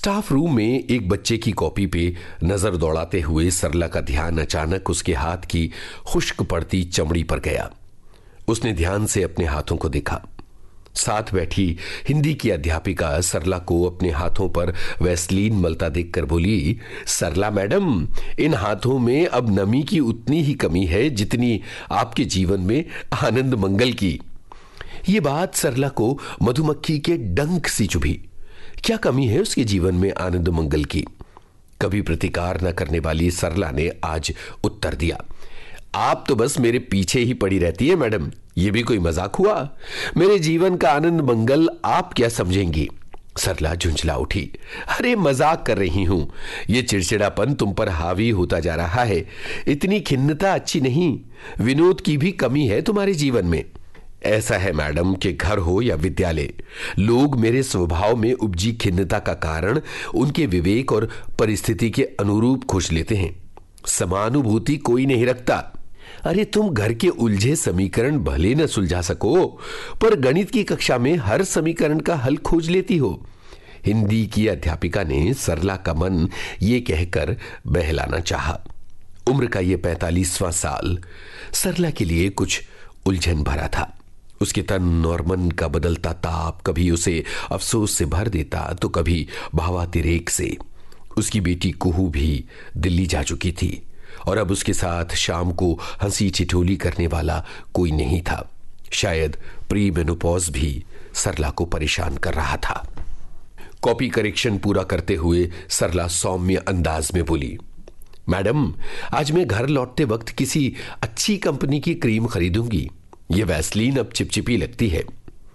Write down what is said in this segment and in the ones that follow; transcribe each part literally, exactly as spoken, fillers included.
Staff room में एक बच्चे की कॉपी पे नजर दौड़ाते हुए सरला का ध्यान अचानक उसके हाथ की खुश्क पड़ती चमड़ी पर गया। उसने ध्यान से अपने हाथों को देखा। साथ बैठी हिंदी की अध्यापिका सरला को अपने हाथों पर वैसलीन मलता देखकर बोली, सरला मैडम, इन हाथों में अब नमी की उतनी ही कमी है जितनी आपके जीवन में आनंद मंगल की। ये बात सरला को मधुमक्खी के डंक सी चुभी। क्या कमी है उसके जीवन में आनंद मंगल की? कभी प्रतिकार न करने वाली सरला ने आज उत्तर दिया, आप तो बस मेरे पीछे ही पड़ी रहती है मैडम, ये भी कोई मजाक हुआ? मेरे जीवन का आनंद मंगल आप क्या समझेंगी? सरला झुंझला उठी, अरे मजाक कर रही हूं, ये चिड़चिड़ापन तुम पर हावी होता जा रहा है। इतनी खिन्नता अच्छी नहीं, विनोद की भी कमी है तुम्हारे जीवन में। ऐसा है मैडम कि घर हो या विद्यालय, लोग मेरे स्वभाव में उपजी खिन्नता का कारण उनके विवेक और परिस्थिति के अनुरूप खोज लेते हैं। समानुभूति कोई नहीं रखता। अरे तुम घर के उलझे समीकरण भले न सुलझा सको, पर गणित की कक्षा में हर समीकरण का हल खोज लेती हो। हिंदी की अध्यापिका ने सरला का मन ये कहकर बहलाना चाहा। उम्र का ये पैंतालीसवां साल सरला के लिए कुछ उलझन भरा था। उसके तन और मन का बदलता ताप कभी उसे अफसोस से भर देता तो कभी भावातिरेक से। उसकी बेटी कुहू भी दिल्ली जा चुकी थी और अब उसके साथ शाम को हंसी ठिठोली करने वाला कोई नहीं था। शायद प्री मेनोपॉज भी सरला को परेशान कर रहा था। कॉपी करेक्शन पूरा करते हुए सरला सौम्य अंदाज में बोली, मैडम, आज मैं घर लौटते वक्त किसी अच्छी कंपनी की क्रीम खरीदूंगी। ये वैसलीन अब चिपचिपी लगती है।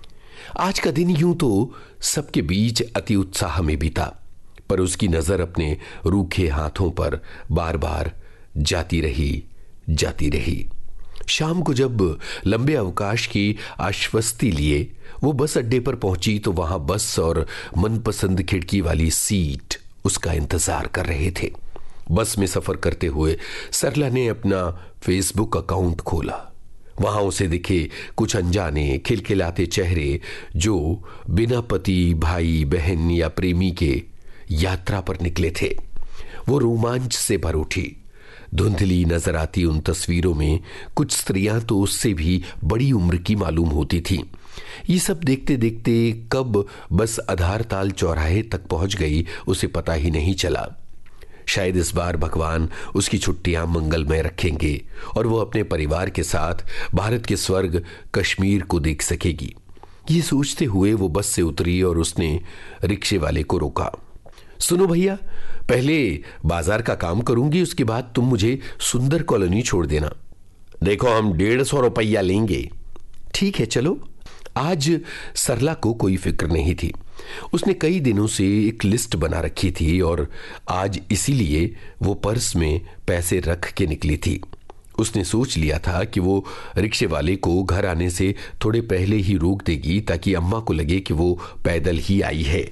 आज का दिन यूं तो सबके बीच अति उत्साह में बीता, पर उसकी नजर अपने रूखे हाथों पर बार बार जाती रही जाती रही। शाम को जब लंबे अवकाश की आश्वस्ति लिए वो बस अड्डे पर पहुंची तो वहां बस और मनपसंद खिड़की वाली सीट उसका इंतजार कर रहे थे। बस में सफर करते हुए सरला ने अपना फेसबुक अकाउंट खोला। वहां उसे दिखे कुछ अनजाने खिलखिलाते चेहरे जो बिना पति, भाई, बहन या प्रेमी के यात्रा पर निकले थे। वो रोमांच से भर उठी। धुंधली नजर आती उन तस्वीरों में कुछ स्त्रियां तो उससे भी बड़ी उम्र की मालूम होती थी। ये सब देखते देखते कब बस आधारताल चौराहे तक पहुंच गई उसे पता ही नहीं चला। शायद इस बार भगवान उसकी छुट्टियां मंगलमय रखेंगे और वो अपने परिवार के साथ भारत के स्वर्ग कश्मीर को देख सकेगी। ये सोचते हुए वो बस से उतरी और उसने रिक्शे वाले को रोका। सुनो भैया, पहले बाजार का काम करूंगी, उसके बाद तुम मुझे सुंदर कॉलोनी छोड़ देना। देखो, हम डेढ़ सौ रुपया लेंगे। ठीक है, चलो। आज सरला को कोई फिक्र नहीं थी। उसने कई दिनों से एक लिस्ट बना रखी थी और आज इसीलिए वो पर्स में पैसे रख के निकली थी। उसने सोच लिया था कि वो रिक्शे वाले को घर आने से थोड़े पहले ही रोक देगी ताकि अम्मा को लगे कि वो पैदल ही आई है।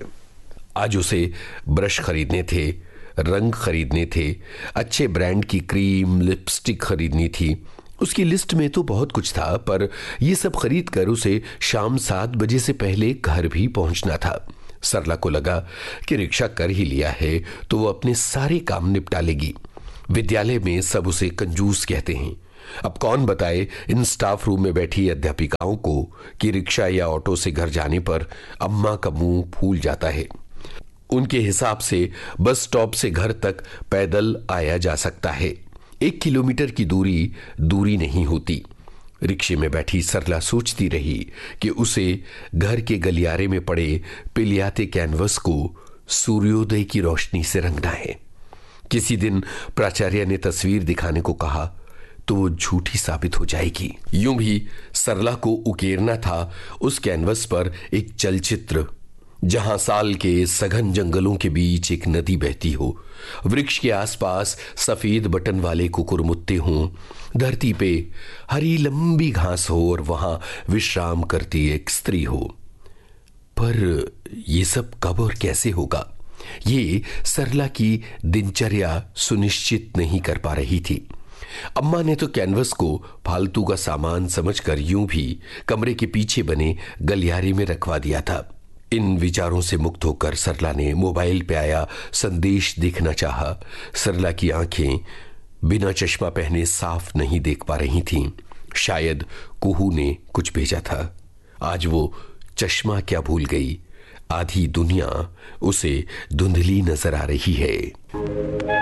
आज उसे ब्रश खरीदने थे, रंग खरीदने थे, अच्छे ब्रांड की क्रीम, लिपस्टिक खरीदनी थी। उसकी लिस्ट में तो बहुत कुछ था, पर यह सब खरीद कर उसे शाम सात बजे से पहले घर भी पहुंचना था। सरला को लगा कि रिक्शा कर ही लिया है तो वो अपने सारे काम निपटा लेगी। विद्यालय में सब उसे कंजूस कहते हैं। अब कौन बताए इन स्टाफ रूम में बैठी अध्यापिकाओं को कि रिक्शा या ऑटो से घर जाने पर अम्मा का मुंह फूल जाता है। उनके हिसाब से बस स्टॉप से घर तक पैदल आया जा सकता है। एक किलोमीटर की दूरी दूरी नहीं होती। रिक्शे में बैठी सरला सोचती रही कि उसे घर के गलियारे में पड़े पिलियाते कैनवस को सूर्योदय की रोशनी से रंगना है। किसी दिन प्राचार्य ने तस्वीर दिखाने को कहा तो वो झूठी साबित हो जाएगी। यूं भी सरला को उकेरना था उस कैनवस पर एक चलचित्र जहां साल के सघन जंगलों के बीच एक नदी बहती हो, वृक्ष के आसपास सफेद बटन वाले कुकुरमुत्ते हों, धरती पे हरी लंबी घास हो और वहां विश्राम करती एक स्त्री हो। पर ये सब कब और कैसे होगा, ये सरला की दिनचर्या सुनिश्चित नहीं कर पा रही थी। अम्मा ने तो कैनवस को फालतू का सामान समझकर यूं भी कमरे के पीछे बने गलियारे में रखवा दिया था। इन विचारों से मुक्त होकर सरला ने मोबाइल पे आया संदेश देखना चाहा। सरला की आंखें बिना चश्मा पहने साफ नहीं देख पा रही थीं। शायद कुहू ने कुछ भेजा था। आज वो चश्मा क्या भूल गई। आधी दुनिया उसे धुंधली नजर आ रही है।